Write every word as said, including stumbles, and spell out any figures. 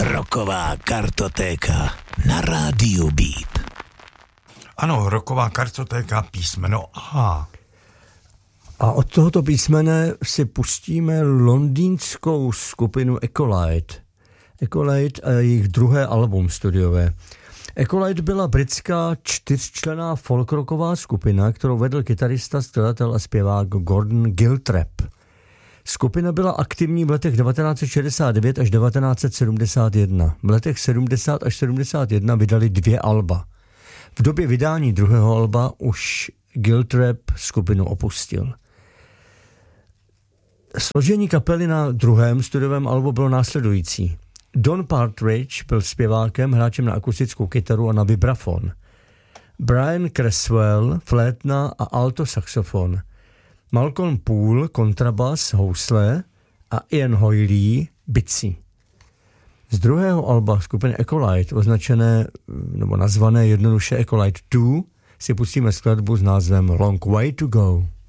Rocková kartotéka na rádiu Beat. Ano, rocková kartotéka písmeno A. A od tohoto písmene si pustíme londýnskou skupinu Ecolite. Ecolite a jejich druhé album studiové. Ecolite byla britská čtyřčlenná folkrocková skupina, kterou vedl kytarista, skladatel a zpěvák Gordon Giltrap. Skupina byla aktivní v letech devatenáct set šedesát devět až devatenáct set sedmdesát jedna. V letech sedmdesát až sedmdesát jedna vydali dvě alba. V době vydání druhého alba už Giltrap skupinu opustil. Složení kapely na druhém studiovém albu bylo následující. Don Partridge byl zpěvákem, hráčem na akustickou kytaru a na vibrafon. Brian Cresswell, flétna a alto saxofon. Malcolm Poole, kontrabas, housle a Ian Hoyley, bicí. Z druhého alba skupiny Ecolite, označené nebo nazvané jednoduše Ecolite dva, si pustíme skladbu s názvem Long Way to Go.